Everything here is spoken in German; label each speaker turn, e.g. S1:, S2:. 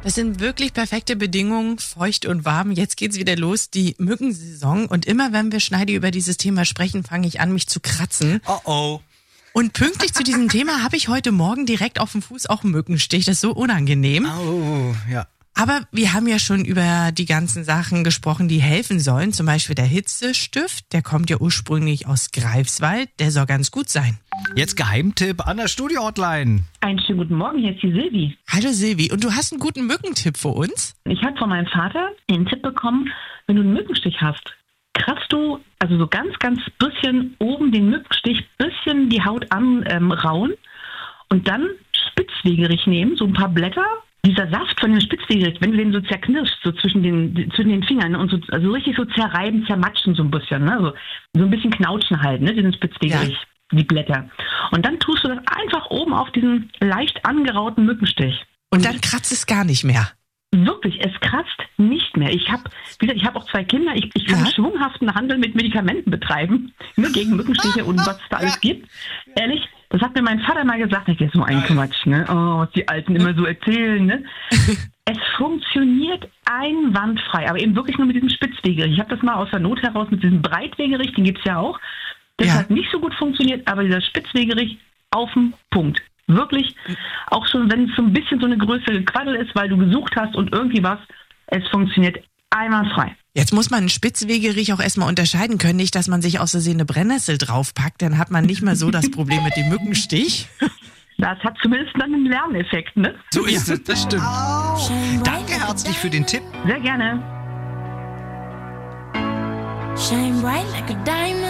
S1: Das sind wirklich perfekte Bedingungen, feucht und warm. Jetzt geht's wieder los, die Mückensaison. Und immer wenn wir Schneidi über dieses Thema sprechen, fange ich an, mich zu kratzen.
S2: Oh.
S1: Und pünktlich zu diesem Thema habe ich heute Morgen direkt auf dem Fuß auch einen Mückenstich. Das ist so unangenehm.
S2: Oh, ja.
S1: Aber wir haben ja schon über die ganzen Sachen gesprochen, die helfen sollen. Zum Beispiel der Hitzestift, der kommt ja ursprünglich aus Greifswald. Der soll ganz gut sein.
S2: Jetzt Geheimtipp an der Studio-Hotline.
S3: Einen schönen guten Morgen, hier ist die Silvi.
S1: Hallo Silvi, und du hast einen guten Mückentipp für uns?
S3: Ich habe von meinem Vater den Tipp bekommen, wenn du einen Mückenstich hast, kratzt du also so ganz bisschen oben den Mückenstich, bisschen die Haut anrauen und dann Spitzwegerich nehmen, so ein paar Blätter. Dieser Saft von dem Spitzwegerich, wenn du den so zerknirschst, so zwischen den Fingern und so, also richtig so zerreiben, zermatschen so ein bisschen, ne? So ein bisschen knautschen halt, ne? Diesen Spitzwegerich, die Blätter. Und dann tust du das einfach oben auf diesen leicht angerauten Mückenstich.
S1: Und dann kratzt es gar nicht mehr.
S3: Wirklich, es kratzt nicht mehr. Ich habe auch 2 Kinder. Ich kann schwunghaften Handel mit Medikamenten betreiben, ne, gegen Mückenstiche und was es da alles gibt. Ehrlich, das hat mir mein Vater mal gesagt. Das ist so ein Quatsch, ne? Oh, was die Alten immer so erzählen, ne? Es funktioniert einwandfrei, aber eben wirklich nur mit diesem Spitzwegerich. Ich habe das mal aus der Not heraus mit diesem Breitwegerich, den gibt's ja auch. Das hat nicht so gut funktioniert, aber dieser Spitzwegerich auf den Punkt. Wirklich, auch schon wenn es so ein bisschen so eine größere Quaddel ist, weil du gesucht hast und irgendwie was, es funktioniert einwandfrei.
S1: Jetzt muss man einen Spitzwegerich auch erstmal unterscheiden können, nicht, dass man sich aus Versehen eine Brennnessel draufpackt, dann hat man nicht mehr so das Problem mit dem Mückenstich.
S3: Das hat zumindest dann einen Lerneffekt, ne?
S2: So ist es, das stimmt. Danke herzlich für den Tipp.
S3: Sehr gerne.
S4: Shine bright like a diamond.